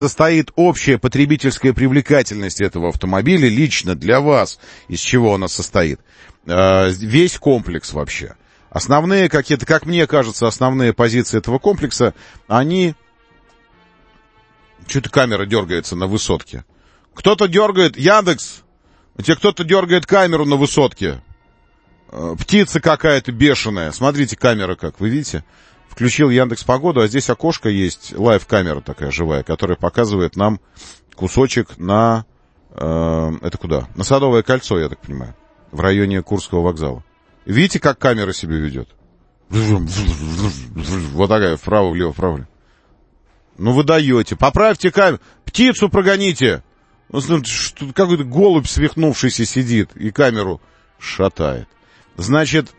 состоит общая потребительская привлекательность этого автомобиля лично для вас, из чего она состоит. Весь комплекс вообще. Основные какие-то, как мне кажется, основные позиции этого комплекса, они... Что-то камера дергается на высотке. Кто-то дергает... Яндекс! У тебя кто-то дергает камеру на высотке. Птица какая-то бешеная. Смотрите, камера как, вы видите? Включил Яндекс.Погоду, а здесь окошко есть, лайв-камера такая живая, которая показывает нам кусочек на... это куда? На Садовое кольцо, я так понимаю. В районе Курского вокзала. Видите, как камера себя ведет? Вот такая, вправо-влево, вправо. Ну вы даете. Поправьте камеру. Птицу прогоните. Какой-то голубь свихнувшийся сидит и камеру шатает. Значит...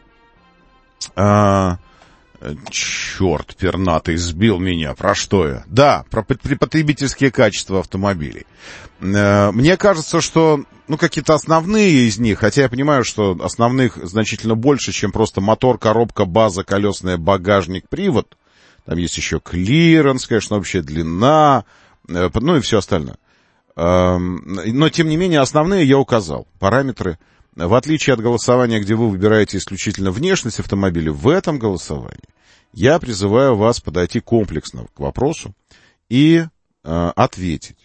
Черт пернатый, сбил меня. Про что я? Да, про потребительские качества автомобилей. Мне кажется, что, какие-то основные из них, хотя я понимаю, что основных значительно больше, чем просто мотор, коробка, база, колесная, багажник, привод. Там есть еще клиренс, конечно, общая длина, и все остальное. Но, тем не менее, основные я указал. Параметры. В отличие от голосования, где вы выбираете исключительно внешность автомобиля, в этом голосовании я призываю вас подойти комплексно к вопросу и ответить,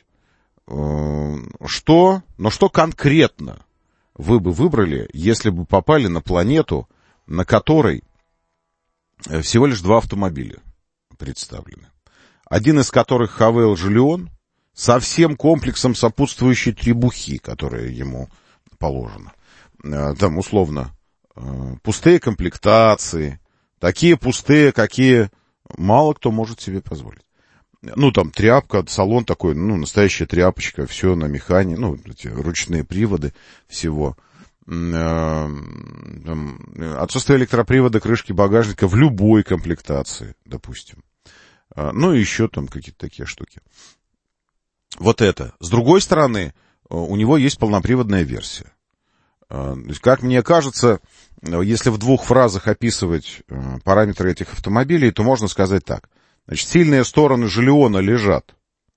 что конкретно вы бы выбрали, если бы попали на планету, на которой всего лишь 2 автомобиля представлены. Один из которых Хавейл Жильон со всем комплексом сопутствующей требухи, которая ему положена. Там, условно, пустые комплектации, такие пустые, какие мало кто может себе позволить. Там тряпка, салон такой, настоящая тряпочка, все на механе, эти ручные приводы всего. Отсутствие электропривода, крышки багажника в любой комплектации, допустим. И еще там какие-то такие штуки. Вот это. С другой стороны, у него есть полноприводная версия. Как мне кажется, если в 2 фразах описывать параметры этих автомобилей, то можно сказать так. Значит, сильные стороны Жильона лежат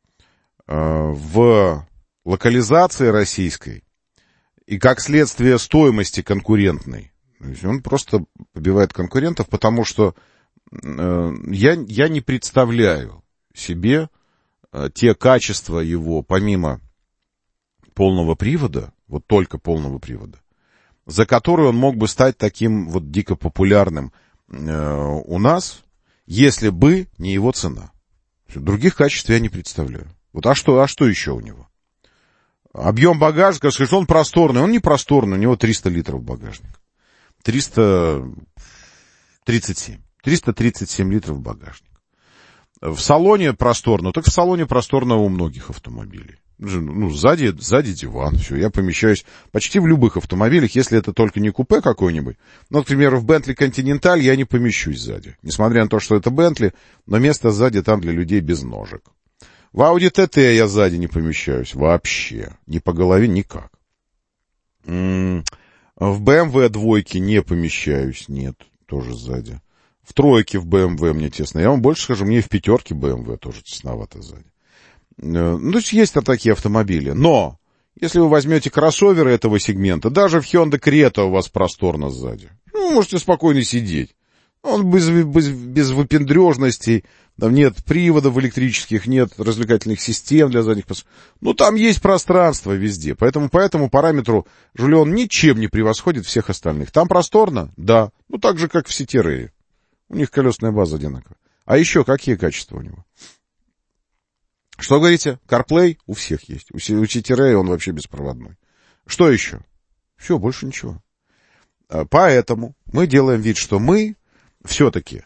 в локализации российской и, как следствие, стоимости конкурентной. То есть он просто побивает конкурентов, потому что я не представляю себе те качества его, помимо полного привода, вот только полного привода, за который он мог бы стать таким вот дико популярным у нас, если бы не его цена. Других качеств я не представляю. А что еще у него? Объем багажника, скажешь, он просторный. Он не просторный, у него 300 литров багажник. 337 литров багажник. В салоне просторно, так в салоне просторно у многих автомобилей. Сзади диван, все, я помещаюсь почти в любых автомобилях, если это только не купе какой-нибудь. Например, в Bentley Continental я не помещусь сзади. Несмотря на то, что это Bentley, но место сзади там для людей без ножек. В Audi TT я сзади не помещаюсь вообще. Ни по голове, никак. В BMW двойке не помещаюсь, нет, тоже сзади. В тройке в BMW мне тесно. Я вам больше скажу, мне и в 5 BMW тоже тесновато сзади. То есть есть такие автомобили. Но, если вы возьмете кроссоверы этого сегмента, даже в Hyundai Creta у вас просторно сзади. Можете спокойно сидеть. Он без выпендрежностей, там нет приводов электрических, нет развлекательных систем для задних пассажиров. Там есть пространство везде. Поэтому по этому параметру Жильон ничем не превосходит всех остальных. Там просторно? Да. Так же, как в Citroёn. У них колесная база одинаковая. А еще какие качества у него? Что говорите? CarPlay у всех есть. У Citroёn он вообще беспроводной. Что еще? Все, больше ничего. Поэтому мы делаем вид, что мы все-таки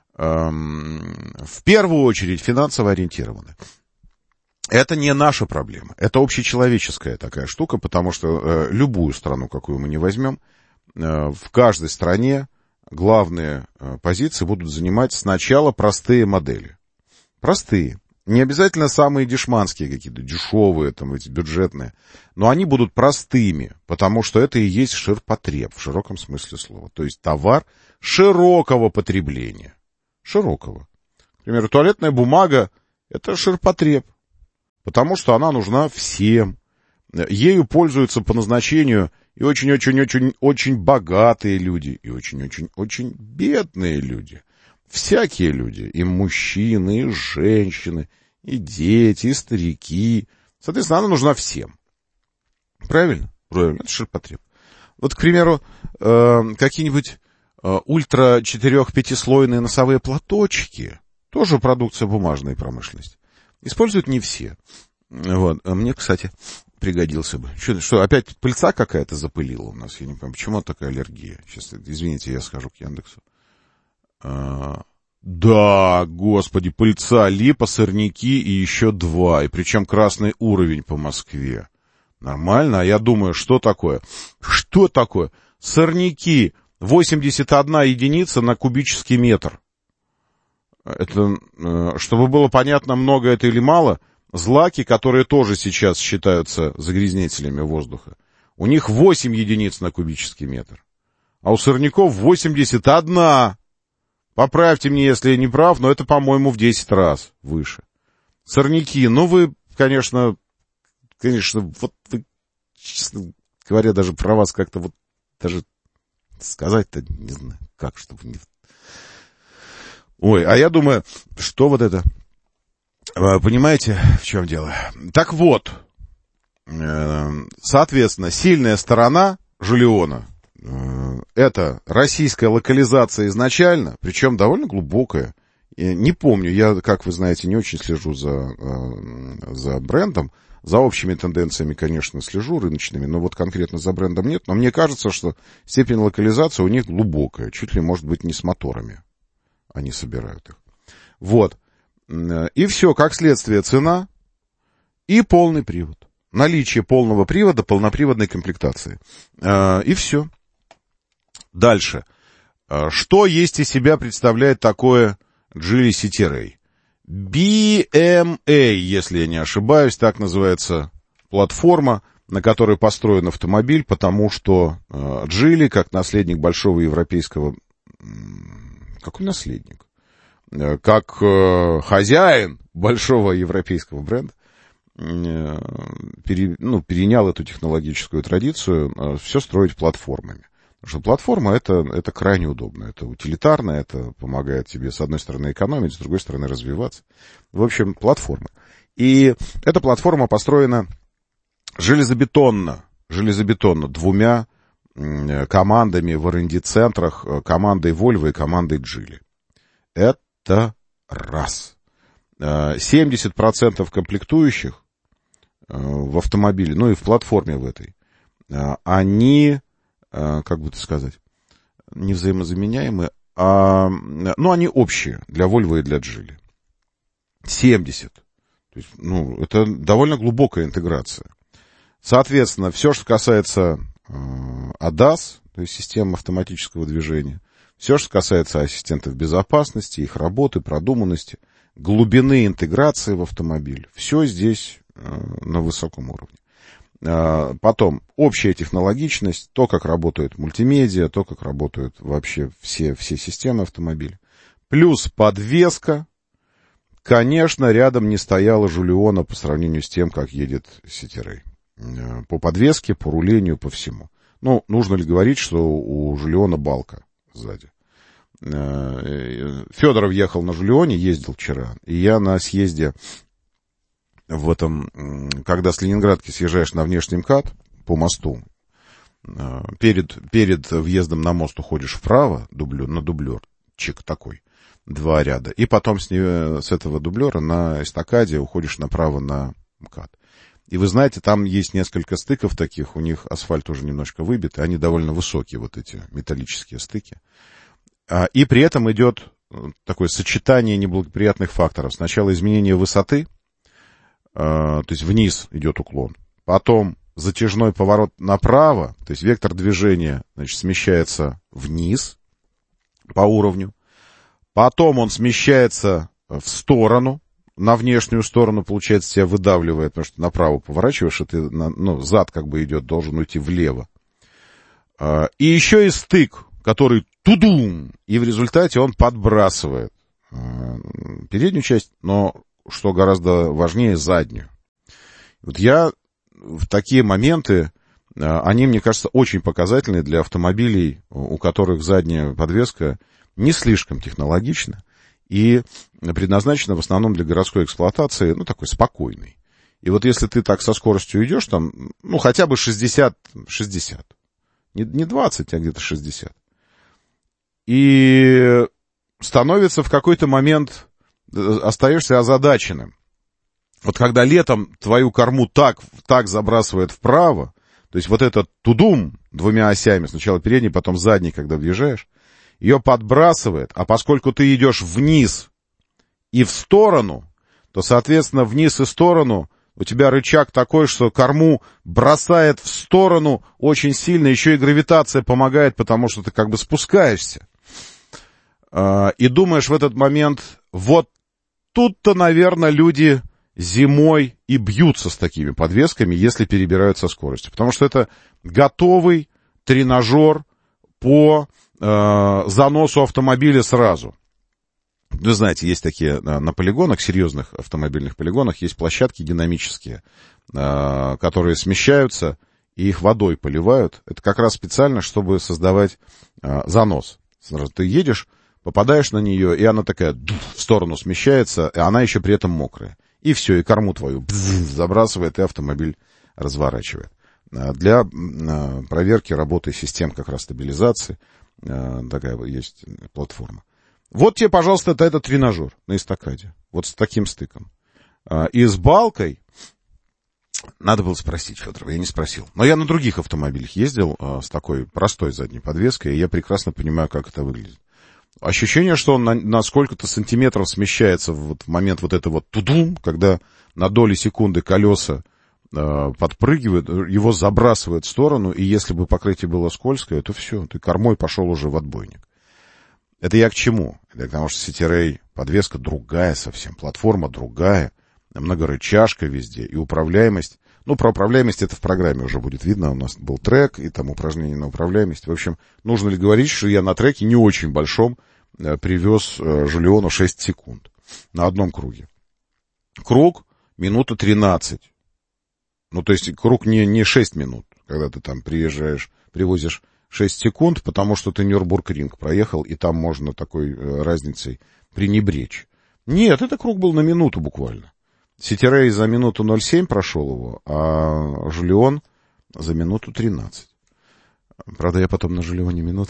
в первую очередь финансово ориентированы. Это не наша проблема. Это общечеловеческая такая штука, потому что любую страну, какую мы не возьмем, в каждой стране главные позиции будут занимать сначала простые модели. Простые. Не обязательно самые дешманские какие-то, дешевые, там, эти бюджетные. Но они будут простыми, потому что это и есть ширпотреб в широком смысле слова. То есть товар широкого потребления. Широкого. К примеру, туалетная бумага — это ширпотреб. Потому что она нужна всем. Ею пользуются по назначению и очень-очень-очень-очень богатые люди, и очень-очень-очень бедные люди. Всякие люди, и мужчины, и женщины, и дети, и старики. Соответственно, она нужна всем. Правильно? Правильно, это ширпотреб. Вот, к примеру, какие-нибудь ультра 4-5-слойные носовые платочки, тоже продукция бумажной промышленности, используют не все. Вот. А мне, кстати, пригодился бы. Что, опять пыльца какая-то запылила у нас? Я не понимаю, почему такая аллергия? Сейчас, извините, я схожу к Яндексу. Да, господи, пыльца, липа, сорняки и еще 2. И причем красный уровень по Москве. Нормально? А я думаю, что такое? Что такое? Сорняки. 81 единица на кубический метр. Это, чтобы было понятно, много это или мало, злаки, которые тоже сейчас считаются загрязнителями воздуха, у них 8 единиц на кубический метр. А у сорняков 81. Поправьте меня, если я не прав, но это, по-моему, в 10 раз выше. Сорняки, ну вы, конечно, вот вы, честно говоря, даже про вас как-то вот даже сказать-то не знаю, как, чтобы не... Ой, а я думаю, что вот это... Понимаете, в чем дело? Так вот, соответственно, сильная сторона Жулиона — это российская локализация изначально, причем довольно глубокая. Не помню, я, как вы знаете, не очень слежу за брендом. За общими тенденциями, конечно, слежу, рыночными, но вот конкретно за брендом нет. Но мне кажется, что степень локализации у них глубокая, чуть ли, может быть, не с моторами они собирают их. Вот. И все, как следствие, цена и полный привод. Наличие полного привода, полноприводной комплектации. И все. Дальше. Что есть из себя представляет такое Geely City Ray? BMA, если я не ошибаюсь, так называется платформа, на которой построен автомобиль, потому что Geely, как наследник большого европейского... Какой наследник? Как хозяин большого европейского бренда, перенял эту технологическую традицию все строить платформами. Потому что платформа это крайне удобно, это утилитарно, это помогает тебе, с одной стороны, экономить, с другой стороны, развиваться. В общем, платформа. И эта платформа построена железобетонно 2 командами в R&D-центрах, командой Volvo и командой Geely. Это раз. 70% комплектующих в автомобиле, ну и в платформе в этой, они, как бы это сказать, не взаимозаменяемые, ну, они общие для Volvo и для Geely. 70. То есть, ну, это довольно глубокая интеграция. Соответственно, все, что касается ADAS, то есть системы автоматического движения, все, что касается ассистентов безопасности, их работы, продуманности, глубины интеграции в автомобиль, все здесь на высоком уровне. Потом общая технологичность, то, как работает мультимедиа, то, как работают вообще все системы автомобиля. Плюс подвеска. Конечно, рядом не стояла Жулиона по сравнению с тем, как едет City Ray. По подвеске, по рулению, по всему. Ну, нужно ли говорить, что у Жулиона балка сзади. Федоров ехал на Жулионе, ездил вчера, и я на съезде в этом, когда с Ленинградки съезжаешь на внешний МКАД по мосту, перед въездом на мост уходишь вправо, на дублерчик такой, 2 ряда, и потом с этого дублера на эстакаде уходишь направо на МКАД. И вы знаете, там есть несколько стыков таких, у них асфальт уже немножко выбит, и они довольно высокие, вот эти металлические стыки. И при этом идет такое сочетание неблагоприятных факторов. Сначала изменение высоты, то есть вниз идет уклон. Потом затяжной поворот направо, то есть вектор движения, значит, смещается вниз по уровню. Потом он смещается в сторону, на внешнюю сторону, получается, тебя выдавливает, потому что направо поворачиваешь, и ты, зад как бы идет, должен уйти влево. И еще и стык, который тудум, и в результате он подбрасывает переднюю часть, но, что гораздо важнее, заднюю. Вот я в такие моменты, они, мне кажется, очень показательны для автомобилей, у которых задняя подвеска не слишком технологична и предназначена в основном для городской эксплуатации, ну, такой спокойной. И вот если ты так со скоростью идешь, там, ну, хотя бы 60, не 20, а где-то 60, и становится в какой-то момент, остаешься озадаченным. Вот когда летом твою корму так забрасывает вправо, то есть вот этот тудум двумя осями, сначала передний, потом задний, когда въезжаешь, ее подбрасывает, а поскольку ты идешь вниз и в сторону, то, соответственно, вниз и в сторону у тебя рычаг такой, что корму бросает в сторону очень сильно, еще и гравитация помогает, потому что ты как бы спускаешься. И думаешь в этот момент, вот тут-то, наверное, люди зимой и бьются с такими подвесками, если перебирают со скоростью. Потому что это готовый тренажер по заносу автомобиля сразу. Вы знаете, есть такие на полигонах, серьезных автомобильных полигонах, есть площадки динамические, которые смещаются и их водой поливают. Это как раз специально, чтобы создавать занос. Сразу ты едешь, попадаешь на нее, и она такая в сторону смещается, и она еще при этом мокрая. И все, и корму твою забрасывает, и автомобиль разворачивает. Для проверки работы систем как раз стабилизации такая есть платформа. Вот тебе, пожалуйста, это тренажер на эстакаде. Вот с таким стыком. И с балкой. Надо было спросить Федорова, я не спросил. Но я на других автомобилях ездил с такой простой задней подвеской, и я прекрасно понимаю, как это выглядит. Ощущение, что он на сколько-то сантиметров смещается в момент вот этого тудум, когда на доли секунды колеса подпрыгивают, его забрасывают в сторону, и если бы покрытие было скользкое, то все, ты кормой пошел уже в отбойник. Это я к чему? Это потому что CityRay подвеска другая совсем, платформа другая, многорычажка везде, и управляемость. Ну, про управляемость это в программе уже будет видно, у нас был трек, и там упражнение на управляемость. В общем, нужно ли говорить, что я на треке не очень большом привез Жулиону 6 секунд на одном круге. Круг минута 13. Ну, то есть круг не 6 минут, когда ты там приезжаешь, привозишь 6 секунд, потому что ты Нюрбургринг проехал, и там можно такой разницей пренебречь. Нет, это круг был на минуту буквально. CityRay за минуту 0,7 прошел его, а Жулион за минуту 13. Правда, я потом на Жулионе минуту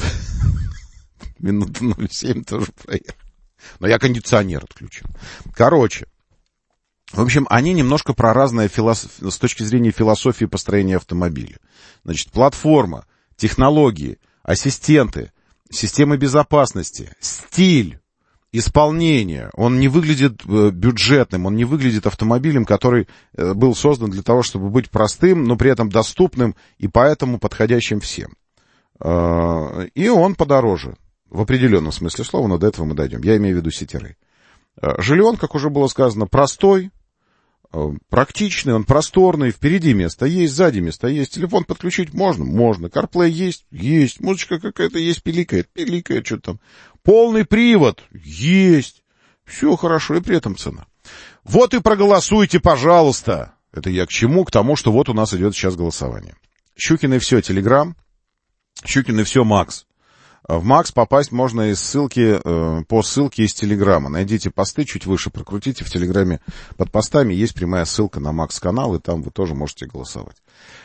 0,7 тоже проехал. Но я кондиционер отключил. Короче, в общем, они немножко про разное с точки зрения философии построения автомобиля. Значит, платформа, технологии, ассистенты, системы безопасности, стиль, исполнение. Он не выглядит бюджетным, он не выглядит автомобилем, который был создан для того, чтобы быть простым, но при этом доступным и поэтому подходящим всем. И он подороже. В определенном смысле слова, но до этого мы дойдем. Я имею в виду CityRay. Жулион, как уже было сказано, простой, практичный, он просторный, впереди место есть, сзади место есть, телефон подключить можно, CarPlay есть, музычка какая-то есть, пиликает, что-то там. Полный привод есть, все хорошо, и при этом цена. Вот и проголосуйте, пожалуйста. Это я к чему? К тому, что вот у нас идет сейчас голосование. Щукин и все, Телеграм, Щукин и все, Макс. В Макс попасть можно из ссылки, по ссылке из Телеграма. Найдите посты, чуть выше прокрутите. В Телеграме под постами есть прямая ссылка на Макс-канал, и там вы тоже можете голосовать.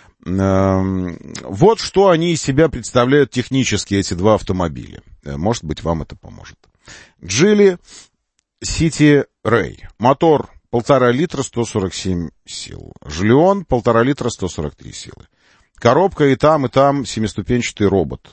Вот что они из себя представляют технически, эти два автомобиля. Может быть, вам это поможет. Geely CityRay. Мотор 1,5 литра, 147 сил. Жулион 1,5 литра, 143 силы. Коробка и там 7-ступенчатый робот.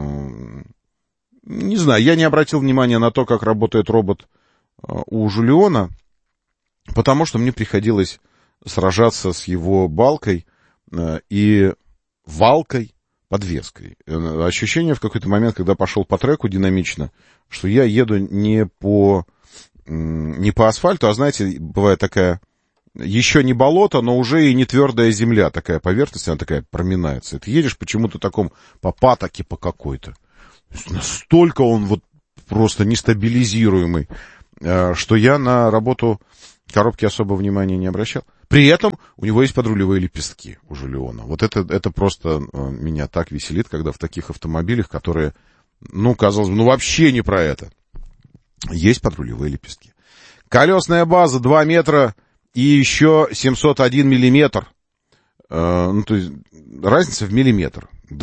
Не знаю, я не обратил внимания на то, как работает робот у Жулиона, потому что мне приходилось сражаться с его балкой и валкой, подвеской. Ощущение в какой-то момент, когда пошел по треку динамично, что я еду не по асфальту, а, знаете, бывает такая... Еще не болото, но уже и не твердая земля, такая поверхность, она такая проминается. И ты едешь почему-то таком по патоке по какой-то. Настолько он вот просто нестабилизируемый, что я на работу коробки особо внимания не обращал. При этом у него есть подрулевые лепестки у Жильона. Вот это просто меня так веселит, когда в таких автомобилях, которые, казалось бы, вообще не про это, есть подрулевые лепестки. Колесная база 2 метра и еще 701 миллиметр. То есть разница в миллиметр.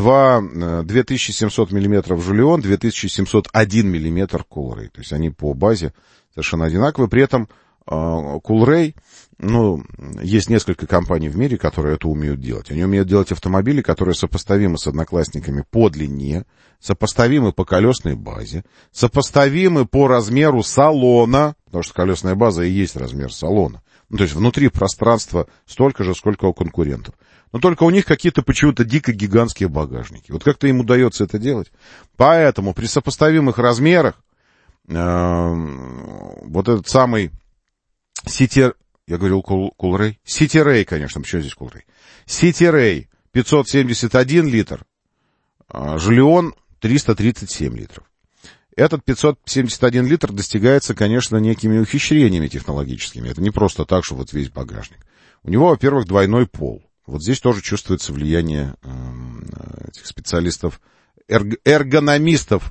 2700 миллиметров Жильон, 2701 миллиметр Coolray. То есть они по базе совершенно одинаковые. При этом Coolray, есть несколько компаний в мире, которые это умеют делать. Они умеют делать автомобили, которые сопоставимы с одноклассниками по длине, сопоставимы по колесной базе, сопоставимы по размеру салона, потому что колесная база и есть размер салона. То есть внутри пространства столько же, сколько у конкурентов. Но только у них какие-то почему-то дико гигантские багажники. Вот как-то им удается это делать. Поэтому при сопоставимых размерах вот этот самый City... Я говорил Coolray? Cityray, конечно, почему здесь Coolray? Cityray 571 литр, Жильон 337 литров. Этот 571 литр достигается, конечно, некими ухищрениями технологическими. Это не просто так, что вот весь багажник. У него, во-первых, двойной пол. Вот здесь тоже чувствуется влияние этих специалистов, эргономистов,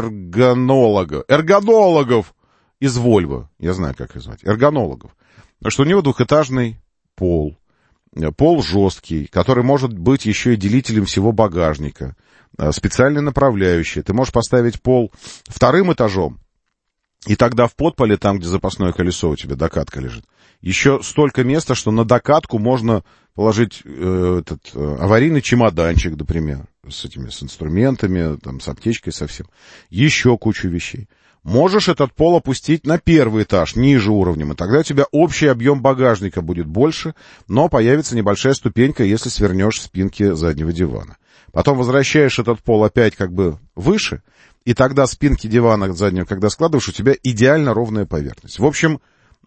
эргонологов из Volvo. Я знаю, как их звать. Эргонологов. Потому что у него двухэтажный пол. Пол жесткий, который может быть еще и делителем всего багажника. Специальные направляющие. Ты можешь поставить пол вторым этажом, и тогда в подполе, там, где запасное колесо у тебя, докатка лежит, еще столько места, что на докатку можно положить аварийный чемоданчик, например, с инструментами, там, с аптечкой совсем. Еще кучу вещей. Можешь этот пол опустить на первый этаж, ниже уровнем, и тогда у тебя общий объем багажника будет больше, но появится небольшая ступенька, если свернешь спинки заднего дивана. Потом возвращаешь этот пол опять как бы выше, и тогда спинки дивана заднего, когда складываешь, у тебя идеально ровная поверхность. В общем,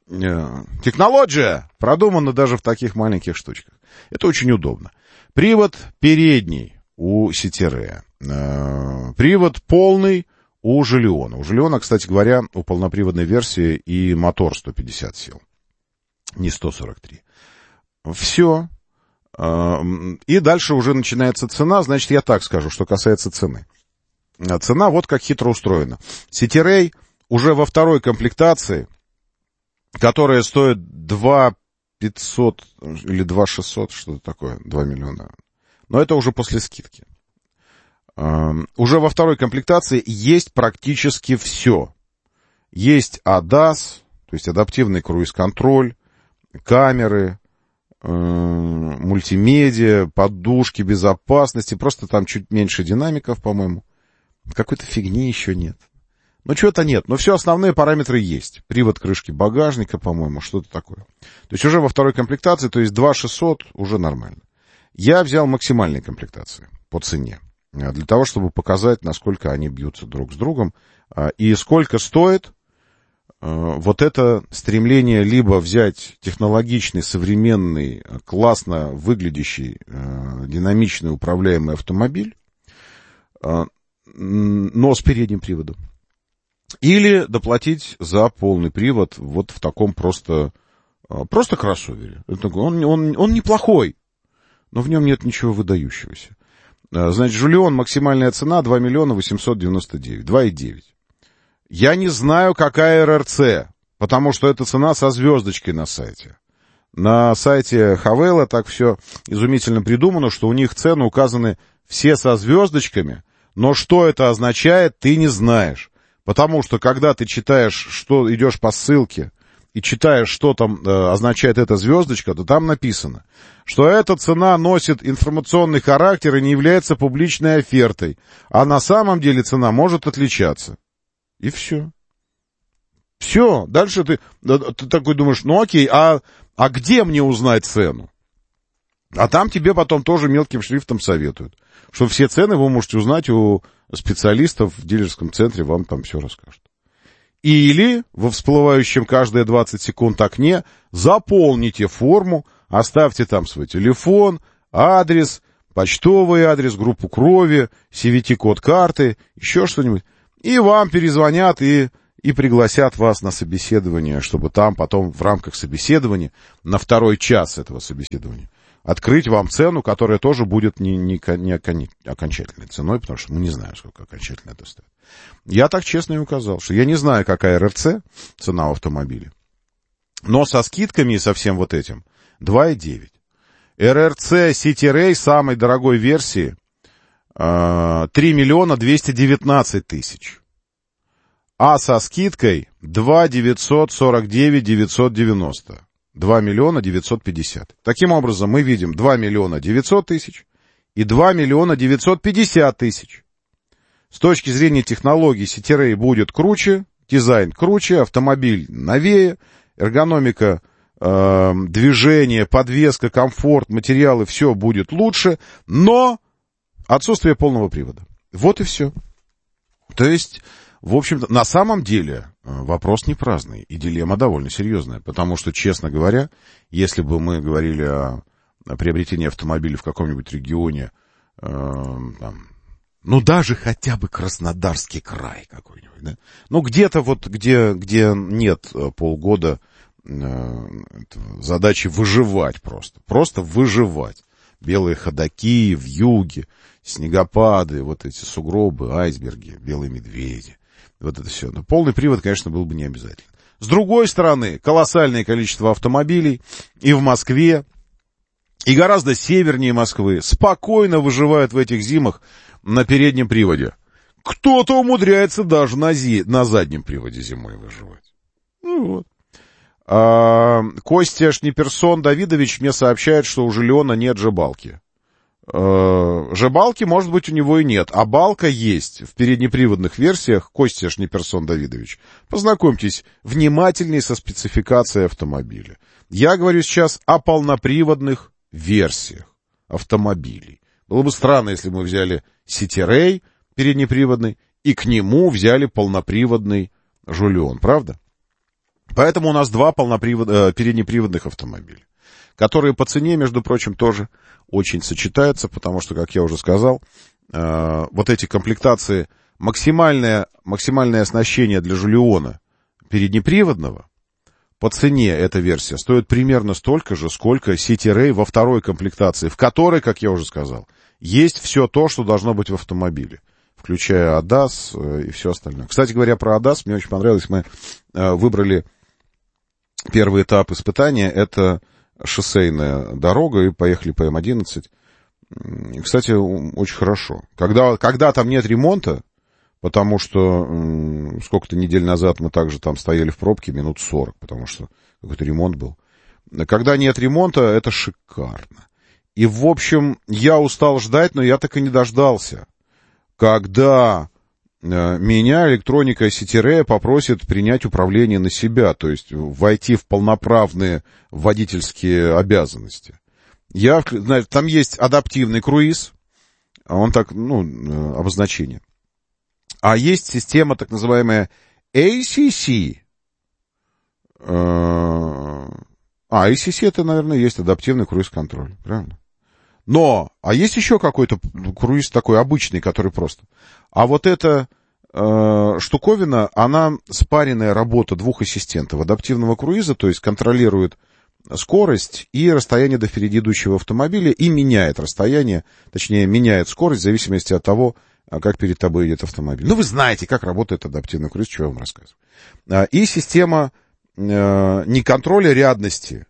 технология продумана даже в таких маленьких штучках. Это очень удобно. Привод передний у Cityray. Привод полный у Жильона. У Жильона, кстати говоря, у полноприводной версии и мотор 150 сил. Не 143. Все. И дальше уже начинается цена. Значит, я так скажу, что касается цены. Цена вот как хитро устроена. Cityray уже во второй комплектации, которая стоит 2500 или 2600, что-то такое, 2 миллиона. Но это уже после скидки. Уже во второй комплектации есть практически все. Есть ADAS, то есть адаптивный круиз-контроль, камеры, мультимедиа, подушки безопасности, просто там чуть меньше динамиков, по-моему. Какой-то фигни еще нет. Ну, чего-то нет, но все основные параметры есть. Привод крышки багажника, по-моему, что-то такое. То есть уже во второй комплектации, то есть 2600 уже нормально. Я взял максимальные комплектации по цене, для того, чтобы показать, насколько они бьются друг с другом, и сколько стоит вот это стремление либо взять технологичный, современный, классно выглядящий, динамичный, управляемый автомобиль, но с передним приводом, или доплатить за полный привод вот в таком просто кроссовере. Он неплохой, но в нем нет ничего выдающегося. Значит, Жильон, максимальная цена 2 миллиона 899, 2,9. Я не знаю, какая РРЦ, потому что это цена со звездочкой на сайте. На сайте Хавелла так все изумительно придумано, что у них цены указаны все со звездочками, но что это означает, ты не знаешь. Потому что, когда ты читаешь, что идешь по ссылке, и читаешь, что там означает эта звездочка, то там написано, что эта цена носит информационный характер и не является публичной офертой, а на самом деле цена может отличаться. И все. Все. Дальше ты такой думаешь, ну окей, а где мне узнать цену? А там тебе потом тоже мелким шрифтом советуют, что все цены вы можете узнать у специалистов в дилерском центре, вам там все расскажут. Или во всплывающем каждые 20 секунд окне заполните форму, оставьте там свой телефон, адрес, почтовый адрес, группу крови, CVT-код карты, еще что-нибудь. И вам перезвонят и и пригласят вас на собеседование, чтобы там потом в рамках собеседования, на второй час этого собеседования, открыть вам цену, которая тоже будет не окончательной ценой, потому что мы не знаем, сколько окончательно это стоит. Я так честно и указал, что я не знаю, какая РРЦ, цена в автомобиле, но со скидками и со всем вот этим 2,9. РРЦ City Ray самой дорогой версии 3 миллиона 219 тысяч. А со скидкой 2 949 990. 2 миллиона 950. Таким образом, мы видим 2 миллиона 900 тысяч и 2 миллиона 950 тысяч. С точки зрения технологий City Ray будет круче, дизайн круче, автомобиль новее, эргономика, движение, подвеска, комфорт, материалы, все будет лучше, но отсутствие полного привода. Вот и все. То есть, в общем-то, на самом деле вопрос не праздный, и дилемма довольно серьезная, потому что, честно говоря, если бы мы говорили о приобретении автомобиля в каком-нибудь регионе, ну, даже хотя бы Краснодарский край какой-нибудь, да? Ну, где-то вот, где нет полгода задачи выживать просто выживать. Белые ходаки, вьюги, снегопады, вот эти сугробы, айсберги, белые медведи. Вот это все. Но полный привод, конечно, был бы не обязательно. С другой стороны, колоссальное количество автомобилей и в Москве, и гораздо севернее Москвы спокойно выживают в этих зимах на переднем приводе. Кто-то умудряется даже на заднем приводе зимой выживать. Ну вот. Костя Шниперсон Давидович мне сообщает, что у Жилиона нет Ж-балки. Ж-балки, может быть, у него и нет, а балка есть в переднеприводных версиях. Костя Шниперсон Давидович, познакомьтесь внимательнее со спецификацией автомобиля. Я говорю сейчас о полноприводных версиях автомобилей. Было бы странно, если мы взяли City Ray переднеприводный и к нему взяли полноприводный Жулион, правда? Поэтому у нас два переднеприводных автомобиля, которые по цене, между прочим, тоже очень сочетаются, потому что, как я уже сказал, вот эти комплектации, максимальное оснащение для Жулиона переднеприводного, по цене эта версия стоит примерно столько же, сколько City Ray во второй комплектации, в которой, как я уже сказал, есть все то, что должно быть в автомобиле, включая ADAS и все остальное. Кстати говоря, про ADAS мне очень понравилось, мы выбрали первый этап испытания, это шоссейная дорога, и поехали по М11. Кстати, очень хорошо. Когда там нет ремонта, потому что сколько-то недель назад мы также там стояли в пробке минут 40, потому что какой-то ремонт был. Когда нет ремонта, это шикарно. И, в общем, я устал ждать, но я так и не дождался, когда меня электроника City Ray попросит принять управление на себя, то есть войти в полноправные водительские обязанности. Там есть адаптивный круиз, он так, обозначение. А есть система, так называемая ACC. ACC это, наверное, есть адаптивный круиз-контроль, правильно? А есть еще какой-то круиз такой обычный, который просто. А вот эта штуковина, она спаренная работа двух ассистентов адаптивного круиза, то есть контролирует скорость и расстояние до впереди идущего автомобиля и меняет расстояние, точнее, меняет скорость в зависимости от того, как перед тобой идет автомобиль. Вы знаете, как работает адаптивный круиз, что я вам рассказываю. И система не контроля рядности,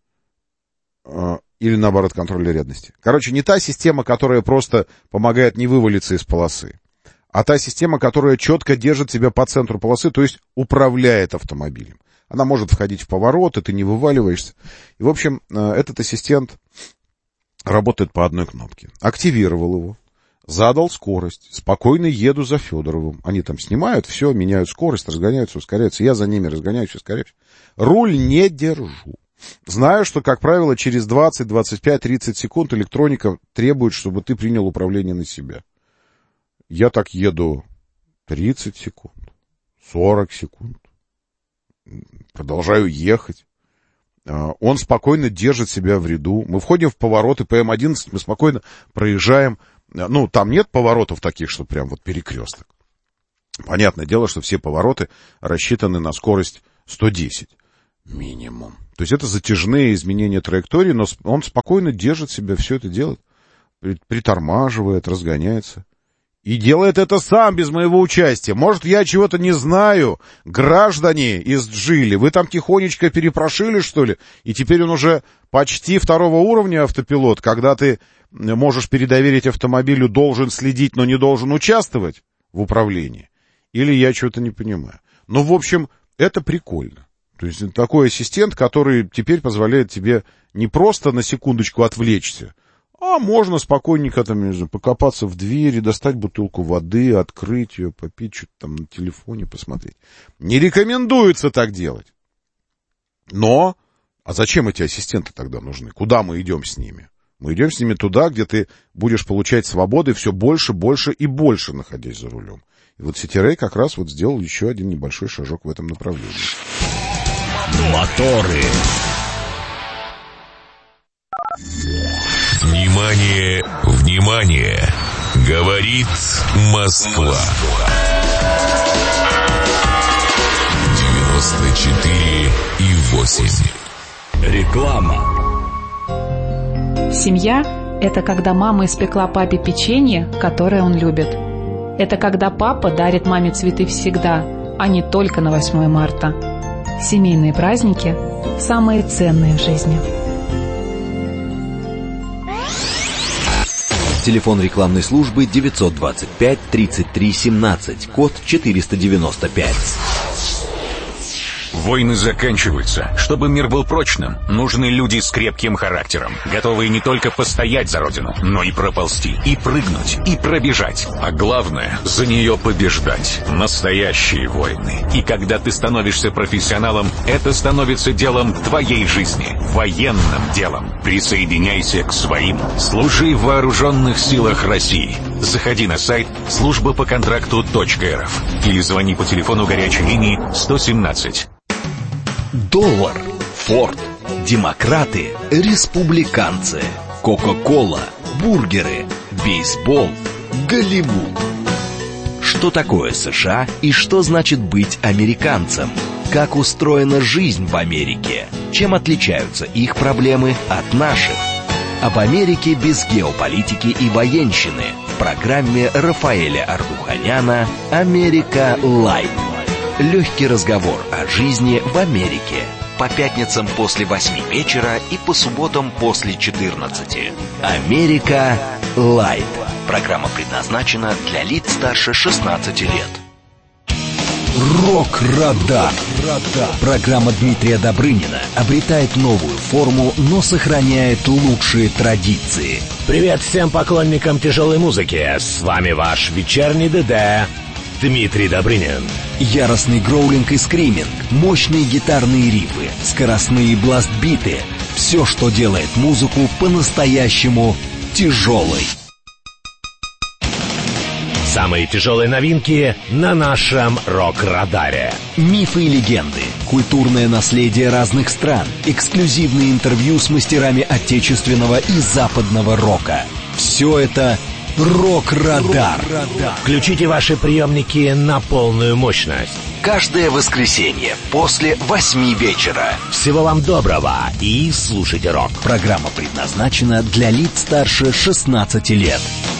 или, наоборот, контроля рядности. Короче, не та система, которая просто помогает не вывалиться из полосы, а та система, которая четко держит себя по центру полосы, то есть управляет автомобилем. Она может входить в повороты, ты не вываливаешься. И, в общем, этот ассистент работает по одной кнопке. Активировал его, задал скорость, спокойно еду за Федоровым. Они там снимают, все, меняют скорость, разгоняются, ускоряются. Я за ними разгоняюсь, ускоряюсь. Руль не держу. Знаю, что, как правило, через 20, 25, 30 секунд электроника требует, чтобы ты принял управление на себя. Я так еду 30 секунд, 40 секунд. Продолжаю ехать. Он спокойно держит себя в ряду. Мы входим в повороты по М11, мы спокойно проезжаем. Там нет поворотов таких, что прям вот перекресток. Понятное дело, что все повороты рассчитаны на скорость 110 минимум. То есть это затяжные изменения траектории, но он спокойно держит себя, все это делает, притормаживает, разгоняется. И делает это сам, без моего участия. Может, я чего-то не знаю. Граждане из Джили, вы там тихонечко перепрошили, что ли? И теперь он уже почти 2-го уровня автопилот, когда ты можешь передоверить автомобилю, должен следить, но не должен участвовать в управлении. Или я что-то не понимаю. Ну, в общем, это прикольно. То есть такой ассистент, который теперь позволяет тебе не просто на секундочку отвлечься, а можно спокойненько там, покопаться в двери, достать бутылку воды, открыть ее, попить, что-то там на телефоне посмотреть. Не рекомендуется так делать. Но, а зачем эти ассистенты тогда нужны? Куда мы идем с ними? Мы идем с ними туда, где ты будешь получать свободы все больше, больше и больше, находясь за рулем. И вот Cityray как раз вот сделал еще один небольшой шажок в этом направлении. Моторы. Внимание, внимание! Говорит Москва. 94,8. Реклама. Семья – это когда мама испекла папе печенье, которое он любит. Это когда папа дарит маме цветы всегда, а не только на 8 марта. Семейные праздники – самые ценные в жизни. Телефон рекламной службы 925 33 17, код 495. Войны заканчиваются. Чтобы мир был прочным, нужны люди с крепким характером, готовые не только постоять за родину, но и проползти, и прыгнуть, и пробежать. А главное, за нее побеждать. Настоящие войны. И когда ты становишься профессионалом, это становится делом твоей жизни. Военным делом. Присоединяйся к своим. Служи в вооруженных силах России. Заходи на сайт службапоконтракту.рф или звони по телефону горячей линии 117. Доллар, Форд, демократы, республиканцы, Кока-кола, бургеры, бейсбол, Голливуд. Что такое США и что значит быть американцем? Как устроена жизнь в Америке? Чем отличаются их проблемы от наших? Об Америке без геополитики и военщины в программе Рафаэля Ардуханяна «Америка Лайт». Легкий разговор о жизни в Америке. По пятницам после 8 вечера и по субботам после 14. «Америка Лайт». Программа предназначена для лиц старше 16 лет. Рок-радар. Программа Дмитрия Добрынина обретает новую форму, но сохраняет лучшие традиции. Привет всем поклонникам тяжелой музыки. С вами ваш вечерний ДД Дмитрий Добрынин. Яростный гроулинг и скриминг, мощные гитарные рифы, скоростные бластбиты. Все, что делает музыку по-настоящему тяжелой. Самые тяжелые новинки на нашем рок-радаре. Мифы и легенды, культурное наследие разных стран, эксклюзивные интервью с мастерами отечественного и западного рока. Все это «Рок-радар». Включите ваши приемники на полную мощность. Каждое воскресенье после 8 вечера. Всего вам доброго и слушайте рок. Программа предназначена для лиц старше 16 лет.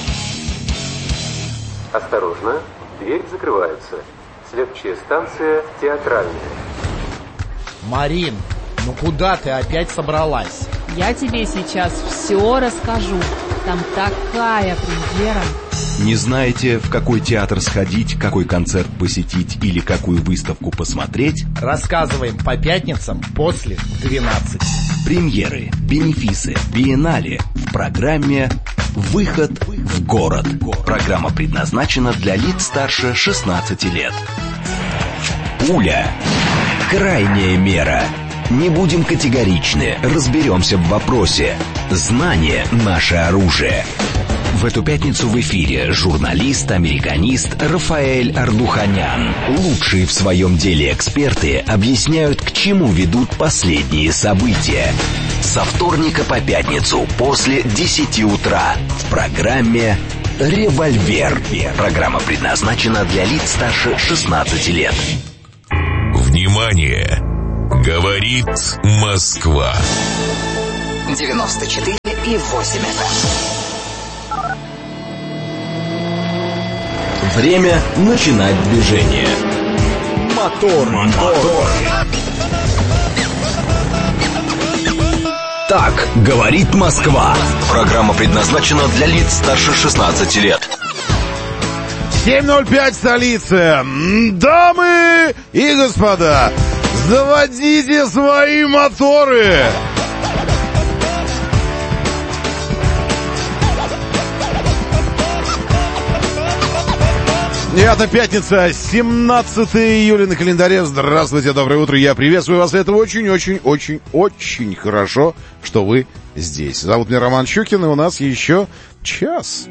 Осторожно, дверь закрывается. Следующая станция Театральная. Марин, ну куда ты опять собралась? Я тебе сейчас все расскажу. Там такая премьера. Не знаете, в какой театр сходить, какой концерт посетить или какую выставку посмотреть? Рассказываем по пятницам после 12. Премьеры, бенефисы, биеннале в программе «Выход в город». Программа предназначена для лиц старше 16 лет. Пуля. Крайняя мера. Не будем категоричны, разберемся в вопросе. Знание – наше оружие. В эту пятницу в эфире журналист-американист Рафаэль Ардуханян. Лучшие в своем деле эксперты объясняют, к чему ведут последние события. Со вторника по пятницу после 10 утра в программе «Револьвер». Программа предназначена для лиц старше 16 лет. Внимание! Говорит Москва. 94,8 FM. Время начинать движение. Мотор. Так говорит Москва. Программа предназначена для лиц старше 16 лет. 7:05 столица. Дамы и господа, заводите свои моторы. Это пятница, 17 июля на календаре. Здравствуйте, доброе утро, я приветствую вас. Это очень хорошо, что вы здесь. Зовут меня Роман Щукин, и у нас еще час.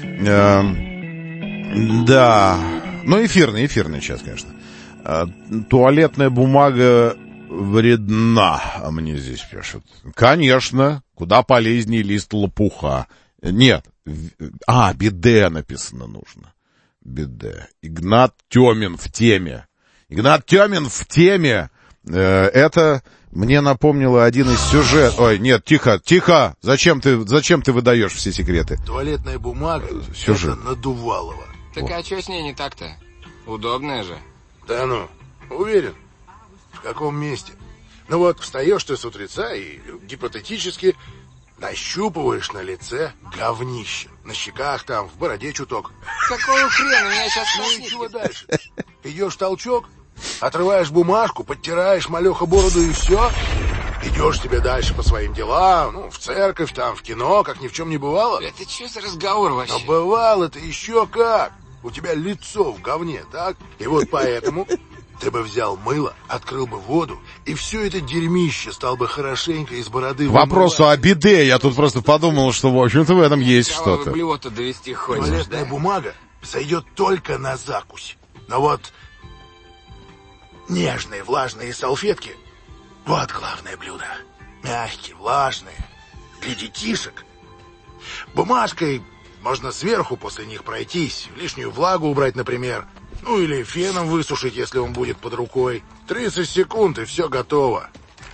Да, ну эфирный час, конечно. Туалетная бумага вредна, мне здесь пишут. Конечно, куда полезнее лист лопуха. Нет, биде написано нужно. Биде. Игнат Тёмин в теме. Это мне напомнило один из сюжетов. Ой, нет, тихо. Зачем ты выдаешь все секреты? Туалетная бумага — сюжет. Это надувалово. Так а что с ней не так-то? Удобная же. Да ну, уверен. В каком месте? Ну вот, встаешь ты с утреца и гипотетически нащупываешь на лице говнище. На щеках там, в бороде чуток. Какого хрена? Меня сейчас... Ну и чего дальше? Идешь толчок, отрываешь бумажку, подтираешь малеха бороду и все. Идешь себе дальше по своим делам, в церковь там, в кино, как ни в чем не бывало. Это что за разговор вообще? Но бывало-то еще как. У тебя лицо в говне, так? И вот поэтому ты бы взял мыло, открыл бы воду, и все это дерьмище стал бы хорошенько из бороды вымывать. Вопросу о биде я тут просто подумал, что, в общем-то, в этом есть что-то. Блювото довести хочешь, туалетная бумага сойдет только на закусь. Но вот нежные влажные салфетки — вот главное блюдо. Мягкие, влажные, для детишек. Бумажкой можно сверху после них пройтись, лишнюю влагу убрать, например. Ну или феном высушить, если он будет под рукой. 30 секунд, и все готово.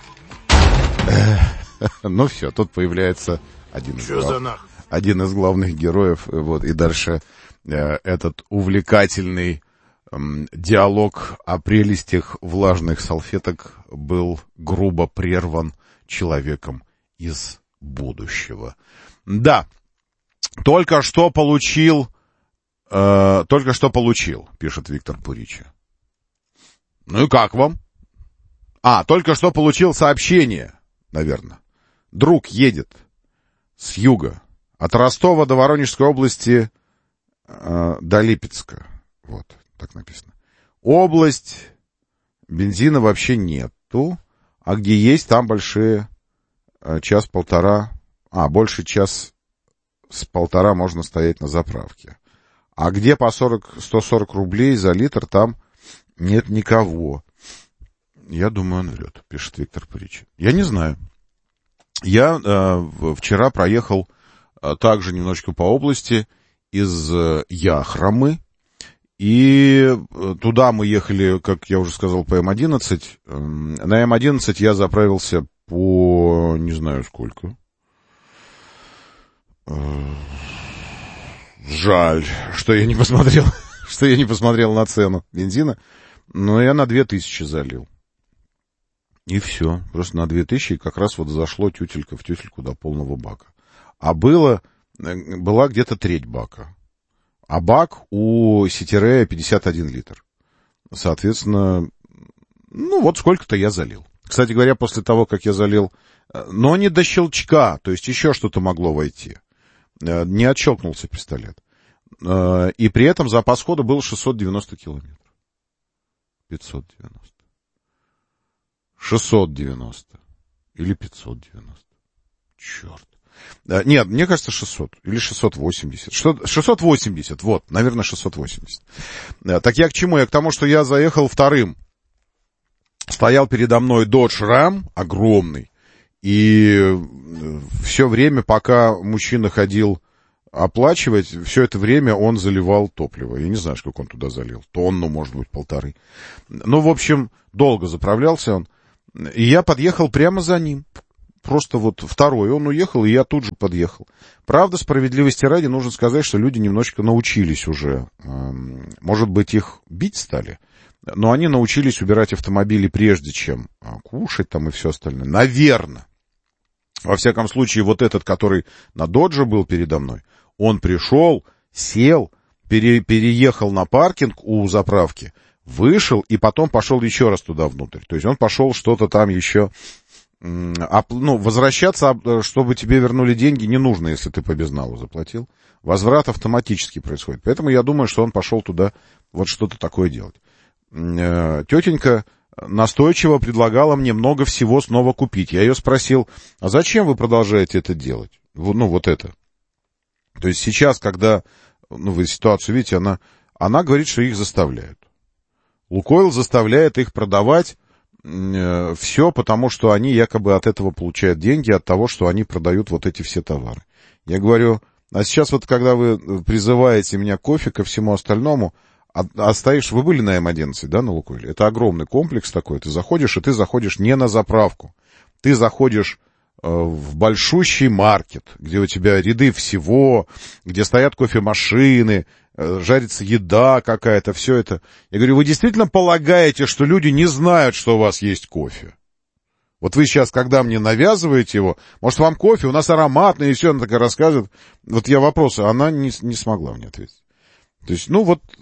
Ну все, тут появляется один из главных героев. Вот, и дальше этот увлекательный диалог о прелестях влажных салфеток был грубо прерван человеком из будущего. Да, только что получил, пишет Виктор Пуричи. Ну и как вам? Только что получил сообщение, наверное. Друг едет с юга, от Ростова до Воронежской области до Липецка. Вот, так написано. Область, бензина вообще нету, а где есть, там большие час-полтора, больше час с полтора можно стоять на заправке. А где по 140 рублей за литр, там нет никого. Я думаю, он врет, пишет Виктор Пуричи. Я не знаю. Я вчера проехал также немножечко по области из Яхромы. И туда мы ехали, как я уже сказал, по М11. На М11 я заправился по не знаю сколько. Жаль, что я не посмотрел на цену бензина. Но я на 2000 залил. И все. Просто на 2000 как раз вот зашло тютелька в тютельку до полного бака. А была где-то треть бака. А бак у Ситирея 51 литр. Соответственно, вот сколько-то я залил. Кстати говоря, после того, как я залил, но не до щелчка, то есть еще что-то могло войти. Не отщелкнулся пистолет. И при этом запас хода был 690 километров. 590. 690. Или 590. Черт. Нет, мне кажется 600. Или 680. 680, вот, наверное, 680. Так я к чему? Я к тому, что я заехал вторым. Стоял передо мной Dodge Ram, огромный. И все время, пока мужчина ходил оплачивать. Все это время он заливал топливо. Я не знаю, сколько он туда залил. Тонну, может быть, 1,5. Ну, в общем, долго заправлялся он. И я подъехал прямо за ним. Просто вот второй. Он уехал, и я тут же подъехал. Правда, справедливости ради, нужно сказать, что люди немножечко научились уже. Может быть, их бить стали? Но они научились убирать автомобили прежде, чем кушать там и все остальное. Наверное. Во всяком случае, вот этот, который на Додже был передо мной, он пришел, сел, переехал на паркинг у заправки, вышел и потом пошел еще раз туда внутрь. То есть он пошел что-то там еще... возвращаться, чтобы тебе вернули деньги, не нужно, если ты по безналу заплатил. Возврат автоматически происходит. Поэтому я думаю, что он пошел туда вот что-то такое делать. Тетенька настойчиво предлагала мне много всего снова купить. Я ее спросил, а зачем вы продолжаете это делать? Вот это. То есть сейчас, когда вы ситуацию видите, она говорит, что их заставляют. Лукойл заставляет их продавать все, потому что они якобы от этого получают деньги, от того, что они продают вот эти все товары. Я говорю, а сейчас вот когда вы призываете меня к кофе, ко всему остальному, вы были на М11, да, на Лукойле? Это огромный комплекс такой. Ты заходишь, и ты заходишь не на заправку. Ты заходишь в большущий маркет, где у тебя ряды всего, где стоят кофемашины, жарится еда какая-то, все это. Я говорю, вы действительно полагаете, что люди не знают, что у вас есть кофе? Вот вы сейчас, когда мне навязываете его, может, вам кофе, у нас ароматный, и все, она такая рассказывает. Вот я вопросы, она не смогла мне ответить. То есть,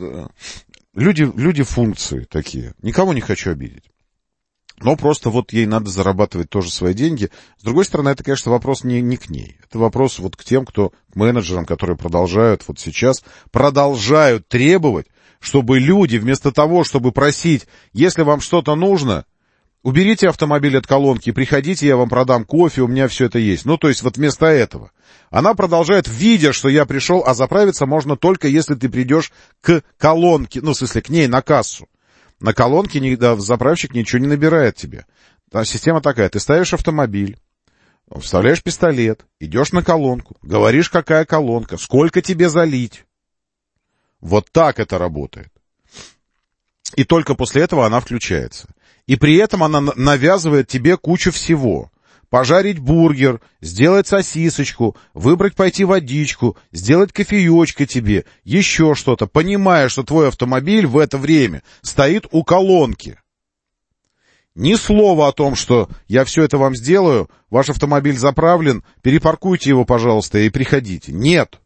люди функции такие. Никого не хочу обидеть. Но просто вот ей надо зарабатывать тоже свои деньги. С другой стороны, это, конечно, вопрос не к ней. Это вопрос вот к тем, к менеджерам, которые продолжают требовать, чтобы люди вместо того, чтобы просить, если вам что-то нужно, уберите автомобиль от колонки, приходите, я вам продам кофе, у меня все это есть. То есть вот вместо этого. Она продолжает, видя, что я пришел, а заправиться можно только, если ты придешь к колонке, в смысле, к ней на кассу. На колонке заправщик ничего не набирает тебе. Там система такая, ты ставишь автомобиль, вставляешь пистолет, идешь на колонку, говоришь, какая колонка, сколько тебе залить. Вот так это работает. И только после этого она включается. И при этом она навязывает тебе кучу всего. Пожарить бургер, сделать сосисочку, выбрать пойти водичку, сделать кофеечко тебе, еще что-то, понимая, что твой автомобиль в это время стоит у колонки. Ни слова о том, что я все это вам сделаю, ваш автомобиль заправлен, перепаркуйте его, пожалуйста, и приходите. Нет.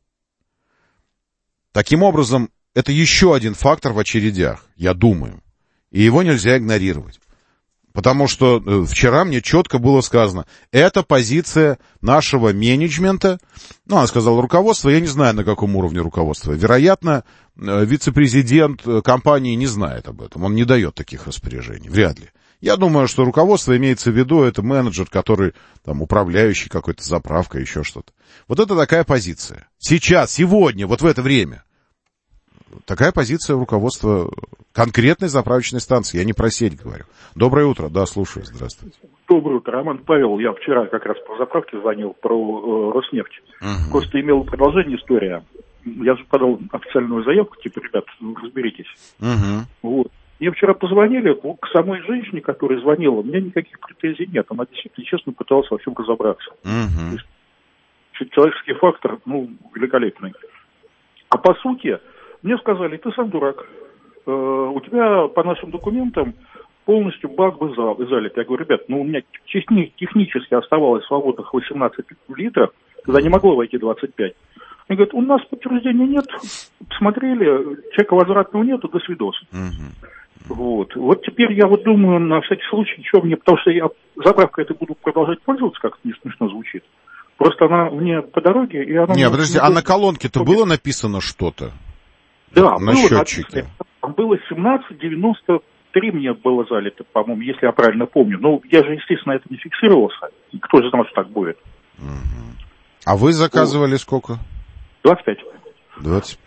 Таким образом, это еще один фактор в очередях, я думаю. И его нельзя игнорировать. Потому что вчера мне четко было сказано, это позиция нашего менеджмента, она сказала руководство, я не знаю, на каком уровне руководства. Вероятно, вице-президент компании не знает об этом, он не дает таких распоряжений, вряд ли. Я думаю, что руководство имеется в виду, это менеджер, который там управляющий какой-то заправкой, еще что-то. Вот это такая позиция. Сейчас, сегодня, вот в это время. Такая позиция руководства конкретной заправочной станции. Я не про сеть говорю. Доброе утро. Да, слушаю. Здравствуйте. Доброе утро, Роман Павел. Я вчера как раз по заправке звонил про Роснефть. Просто имел продолжение история. Я же подал официальную заявку, типа, ребят, разберитесь. Вот. Мне вчера позвонили, к самой женщине, которая звонила, у меня никаких претензий нет. Она действительно честно пыталась во всем разобраться. То есть, человеческий фактор, великолепный. А по сути... Мне сказали, ты сам дурак. У тебя по нашим документам полностью бак был залит. Я говорю, ребят, у меня технически оставалось свободных 18 литров, когда не могло войти 25. Они говорят, у нас подтверждения нет. Посмотрели, чека возвратного нету, до свидос. Вот теперь я думаю, на всякий случай, потому что я заправкой это буду продолжать пользоваться, как не смешно звучит. Просто она мне по дороге, и она... подожди, а на колонке-то было написано что-то? Да, на счетчике. Было 17,93 мне было залито, по-моему, если я правильно помню. Я же, естественно, это не фиксировался. Кто же знал, что так будет? А вы заказывали сколько? 25. 25.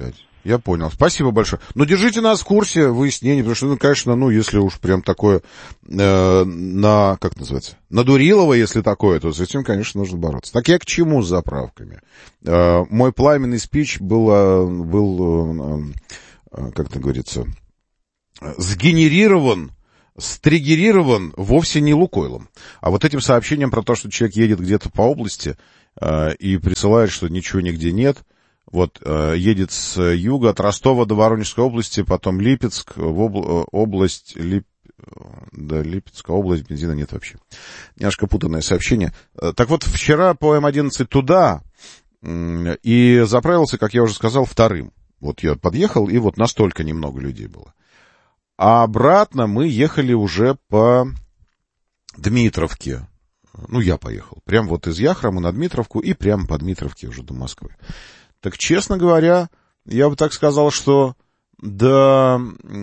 Я понял. Спасибо большое. Но держите нас в курсе выяснений, потому что, конечно, если уж прям такое как называется, надурилово, если такое, то с этим, конечно, нужно бороться. Так я к чему с заправками? Мой пламенный спич был, как это говорится, стригерирован вовсе не Лукойлом, а вот этим сообщением про то, что человек едет где-то по области и присылает, что ничего нигде нет. Вот, едет с юга, от Ростова до Воронежской области, потом Липецк, Липецкая область, бензина нет вообще. Немножко путанное сообщение. Так вот, вчера по М11 туда, и заправился, как я уже сказал, вторым. Вот я подъехал, и вот настолько немного людей было. А обратно мы ехали уже по Дмитровке. Я поехал. Прям вот из Яхрома на Дмитровку и прямо по Дмитровке уже до Москвы. Так, честно говоря, я бы так сказал, что до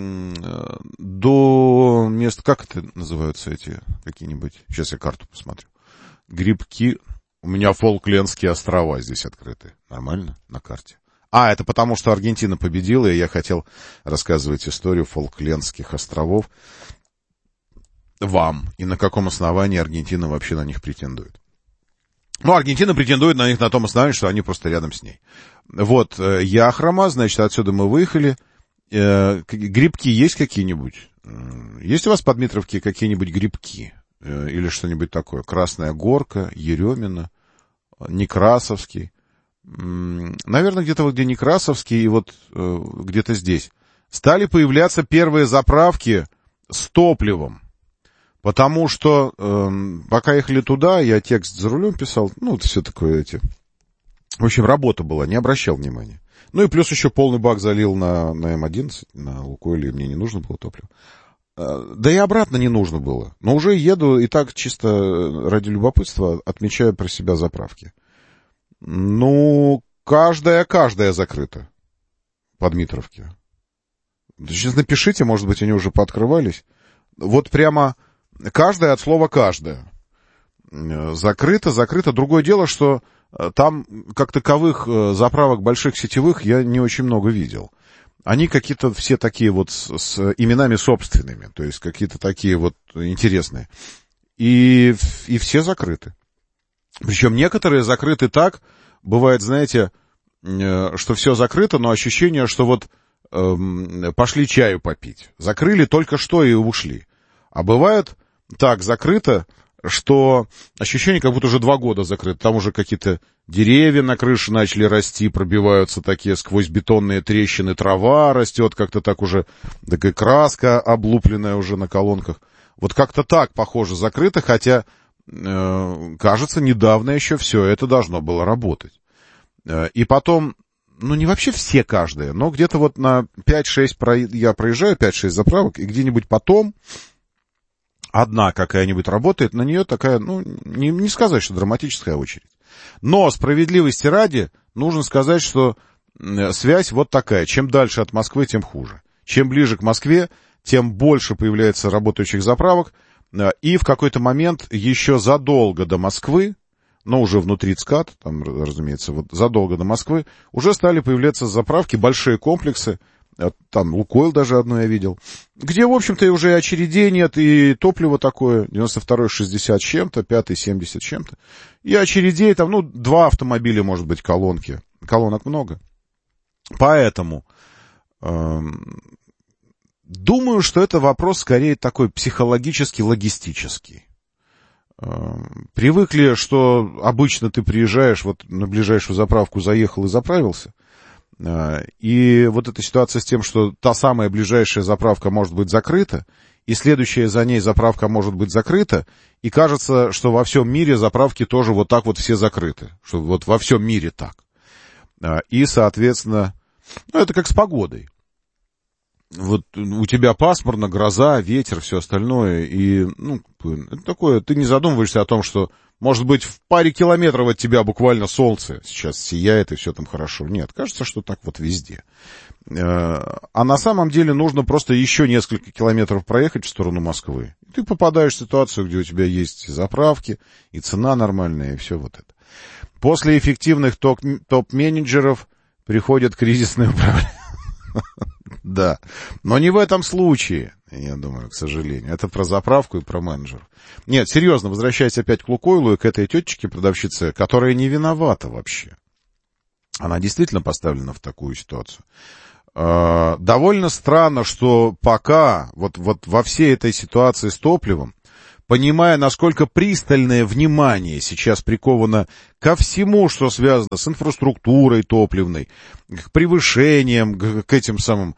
места, как это называются эти какие-нибудь, сейчас я карту посмотрю, грибки, у меня Фолклендские острова здесь открыты, нормально, на карте. Это потому, что Аргентина победила, и я хотел рассказывать историю Фолклендских островов вам, и на каком основании Аргентина вообще на них претендует. Аргентина претендует на них на том основании, что они просто рядом с ней. Вот, Яхрома, значит, отсюда мы выехали. Грибки есть какие-нибудь? Есть у вас по Дмитровке какие-нибудь грибки? Или что-нибудь такое? Красная Горка, Еремина, Некрасовский. Наверное, где-то вот где Некрасовский и вот где-то здесь. Стали появляться первые заправки с топливом. Потому что, пока ехали туда, я текст за рулем писал, все такое В общем, работа была, не обращал внимания. И плюс еще полный бак залил на М11, на Лукойле, мне не нужно было топливо. Да и обратно не нужно было. Но уже еду и так чисто ради любопытства отмечаю про себя заправки. Каждая закрыта по Дмитровке. Сейчас напишите, может быть, они уже пооткрывались. Вот прямо... Каждая от слова «каждая». Закрыто. Другое дело, что там, как таковых, заправок больших сетевых я не очень много видел. Они какие-то все такие вот с именами собственными, то есть какие-то такие вот интересные. И все закрыты. Причем некоторые закрыты так, бывает, знаете, что все закрыто, но ощущение, что вот пошли чаю попить. Закрыли только что и ушли. А бывает так закрыто, что ощущение, как будто уже 2 года закрыто. Там уже какие-то деревья на крыше начали расти, пробиваются такие сквозь бетонные трещины, трава растет, как-то так уже, такая краска облупленная уже на колонках. Вот как-то так, похоже, закрыто, хотя, кажется, недавно еще все это должно было работать. И потом, не вообще все каждые, но где-то вот на 5-6 я проезжаю, 5-6 заправок, и где-нибудь потом одна какая-нибудь работает, на нее такая, не сказать, что драматическая очередь. Но справедливости ради нужно сказать, что связь вот такая. Чем дальше от Москвы, тем хуже. Чем ближе к Москве, тем больше появляется работающих заправок. И в какой-то момент еще задолго до Москвы, уже внутри ЦКАД, там, разумеется, вот задолго до Москвы, уже стали появляться заправки, большие комплексы. Там Лукойл даже одну я видел, где, в общем-то, уже и очередей нет, и топливо такое, 92-й 60 с чем-то, 5-й 70 с чем-то, и очередей там, 2 автомобиля, может быть, колонки, колонок много. Поэтому думаю, что это вопрос скорее такой психологически-логистический. Привыкли, что обычно ты приезжаешь, вот на ближайшую заправку заехал и заправился. И вот эта ситуация с тем, что та самая ближайшая заправка может быть закрыта, и следующая за ней заправка может быть закрыта, и кажется, что во всем мире заправки тоже вот так вот все закрыты, что вот во всем мире так. И, соответственно, это как с погодой. Вот у тебя пасмурно, гроза, ветер, все остальное, и, это такое, ты не задумываешься о том, что, может быть, в паре километров от тебя буквально солнце сейчас сияет, и все там хорошо. Нет, кажется, что так вот везде. А на самом деле нужно просто еще несколько километров проехать в сторону Москвы. И ты попадаешь в ситуацию, где у тебя есть заправки, и цена нормальная, и все вот это. После эффективных топ-менеджеров приходит кризисное управление. Да, но не в этом случае, я думаю, к сожалению. Это про заправку и про менеджеров. Нет, серьезно, возвращаясь опять к Лукойлу и к этой тетечке, продавщице, которая не виновата вообще. Она действительно поставлена в такую ситуацию. Довольно странно, что пока вот во всей этой ситуации с топливом, понимая, насколько пристальное внимание сейчас приковано ко всему, что связано с инфраструктурой топливной, к превышениям, к этим самым,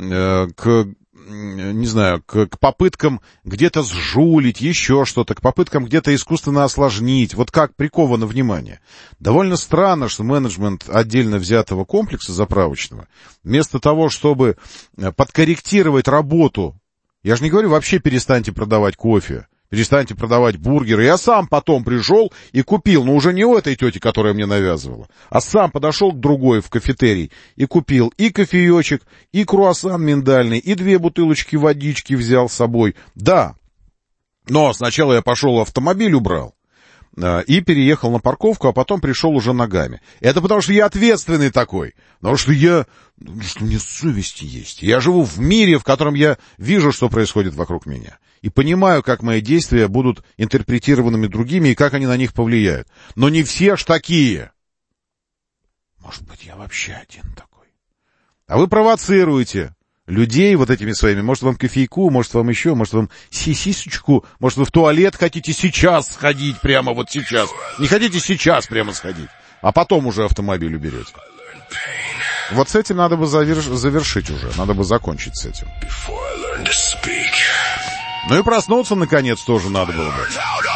не знаю, к попыткам где-то сжулить, еще что-то, к попыткам где-то искусственно осложнить. Вот как приковано внимание. Довольно странно, что менеджмент отдельно взятого комплекса заправочного, вместо того, чтобы подкорректировать работу, я же не говорю, вообще перестаньте продавать кофе, перестаньте продавать бургеры. Я сам потом пришел и купил, но уже не у этой тети, которая мне навязывала, а сам подошел к другой в кафетерий и купил и кофеечек, и круассан миндальный, и 2 бутылочки водички взял с собой. Да, но сначала я пошел автомобиль убрал и переехал на парковку, а потом пришел уже ногами. Это потому что я ответственный такой, потому что у меня совесть есть. Я живу в мире, в котором я вижу, что происходит вокруг меня. И понимаю, как мои действия будут интерпретированными другими и как они на них повлияют. Но не все ж такие. Может быть, я вообще один такой. А вы провоцируете людей вот этими своими. Может, вам кофейку, может, вам еще, может, вам сисечку, может, вы в туалет хотите сейчас сходить, прямо вот сейчас. Не хотите сейчас прямо сходить, а потом уже автомобиль уберете. Вот с этим надо бы завершить уже, надо бы закончить с этим. Ну и проснуться, наконец, тоже надо было бы.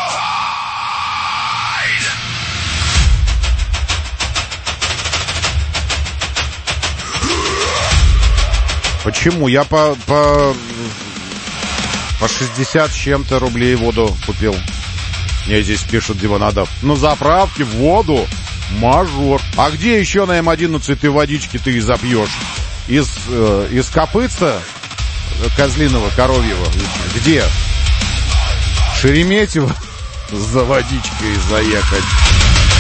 Почему? Я по 60 с чем-то рублей воду купил. Мне здесь пишут, где надо на заправке воду. Мажор. А где еще на М11 ты водички ты запьешь? Из копытца козлиного, коровьего? Где? Шереметьево за водичкой заехать.